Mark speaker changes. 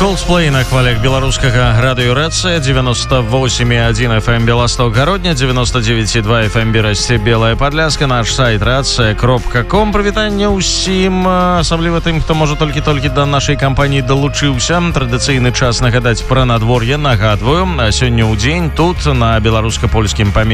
Speaker 1: Coldplay на хвалях беларускага радыёрацыя 98,1 FM Беласток Гародня, 99,2 FM Берасці Белая Падляска, наш сайт рацыя.ком. Прывітанне ўсім, асабліва тым, хто можа толькі да нашай кампаніі далучыўся. Традыцыйны час нагадаць пра надвор'е. Нагадваю, сёння ў дзень тут на беларуска-польскім памежжы